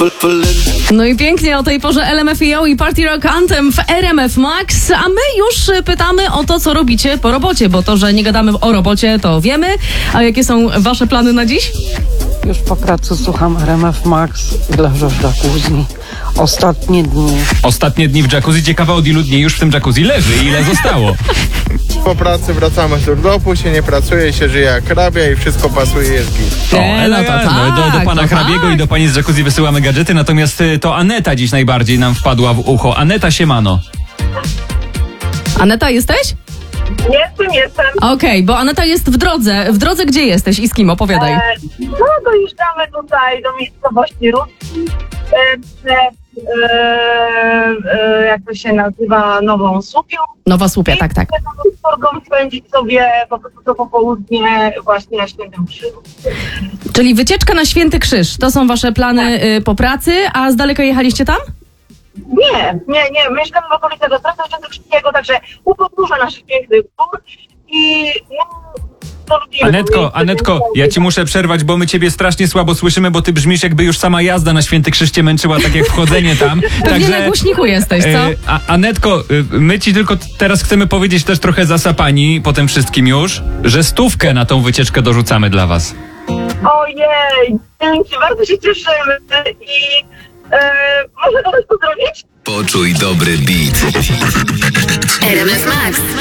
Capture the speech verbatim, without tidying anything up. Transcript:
No i pięknie o tej porze L M F A O i Party Rock Anthem w R M F Max, a my już pytamy o to, co robicie po robocie, bo to, że nie gadamy o robocie, to wiemy. A jakie są wasze plany na dziś? Już po pracy słucham R M F Max i leżę w jacuzzi. Ostatnie dni. Ostatnie dni w jacuzzi. Ciekawe, od ilu dni już w tym jacuzzi leży i ile zostało. Po pracy wracamy z urlopu, się nie pracuje, się żyje jak hrabia i wszystko pasuje, jest git. O, E, no to elegancko. do, do tak, pana to hrabiego tak. i do pani z jacuzzi wysyłamy gadżety, natomiast y, to Aneta dziś najbardziej nam wpadła w ucho. Aneta, siemano. Aneta, jesteś? Jestem, jestem. Okej, bo Aneta jest w drodze. W drodze gdzie jesteś i z kim? Opowiadaj. E, no dojeżdżamy tutaj do miejscowości Rudzki. E, przed, e, e, jak to się nazywa, Nową Słupią. Nowa Słupia, tak, tak. I mogą spędzić sobie po prostu to popołudnie właśnie na Świętym Krzyżu. Czyli wycieczka na Święty Krzyż. To są wasze plany y, po pracy, a z daleka jechaliście tam? Nie, nie, nie. Mieszkamy w okolicach do Straty Świętokrzyskiego, także u podnóża naszych pięknych gór i no, to lubimy. Anetko, Anetko, ja ci muszę przerwać, bo my ciebie strasznie słabo słyszymy, bo ty brzmisz, jakby już sama jazda na Święty Krzyż cię męczyła, tak jak wchodzenie tam. Pewnie na głośniku jesteś, co? e, a, Anetko, y, my ci tylko teraz chcemy powiedzieć też trochę zasapani po tym wszystkim już, że stówkę na tą wycieczkę dorzucamy dla was. Ojej, dzięki, bardzo się cieszymy i e, może kogoś pozdrowić? Poczuj dobry beat. R M F Max.